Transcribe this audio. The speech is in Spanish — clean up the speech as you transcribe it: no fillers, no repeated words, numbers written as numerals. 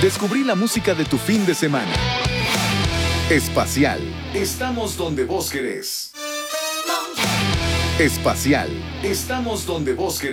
Descubrí la música de tu fin de semana. Espacial. Estamos donde vos querés. Espacial. Estamos donde vos querés.